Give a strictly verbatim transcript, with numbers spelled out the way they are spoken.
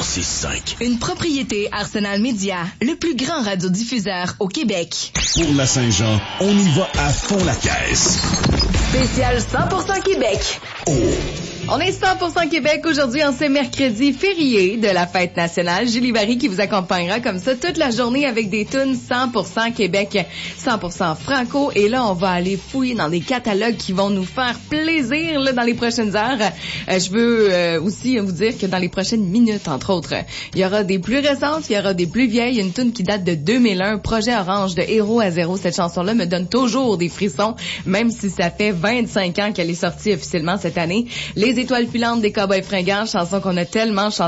six cinq. Une propriété Arsenal Média, le plus grand radiodiffuseur au Québec. Pour la Saint-Jean, on y va à fond la caisse. Spécial cent pour cent Québec. Oh! On est cent pour cent Québec aujourd'hui en ce mercredi férié de la fête nationale. Julie Barry qui vous accompagnera comme ça toute la journée avec des tunes cent pour cent Québec, cent pour cent franco. Et là, on va aller fouiller dans des catalogues qui vont nous faire plaisir là, dans les prochaines heures. Euh, je veux euh, aussi vous dire que dans les prochaines minutes, entre autres, il y aura des plus récentes, il y aura des plus vieilles. Une tune qui date de deux mille un, Projet Orange de Héros à Zéro. Cette chanson-là me donne toujours des frissons, même si ça fait vingt-cinq ans qu'elle est sortie officiellement cette année. Les Étoiles filantes des Cowboys fringants, chanson qu'on a tellement chantée